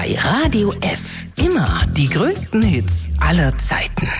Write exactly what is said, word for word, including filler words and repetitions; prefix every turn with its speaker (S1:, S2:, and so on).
S1: Bei Radio F. Immer die größten Hits aller Zeiten.